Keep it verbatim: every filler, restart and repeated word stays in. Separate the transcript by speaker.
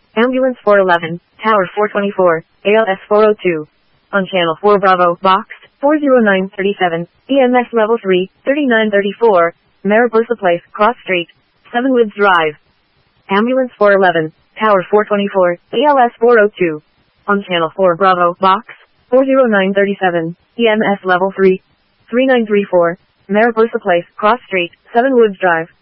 Speaker 1: Ambulance four eleven, Tower four twenty-four, A L S four oh two. On Channel four Bravo, boxed, four oh nine thirty-seven, E M S Level three, thirty-nine thirty-four, Mariposa Place, Cross Street, Seven Woods Drive. Ambulance four eleven, Tower four twenty-four, A L S four oh two. On Channel four Bravo, box, four oh nine thirty-seven, E M S Level three, thirty-nine thirty-four, Mariposa Place, Cross Street, Seven Woods Drive.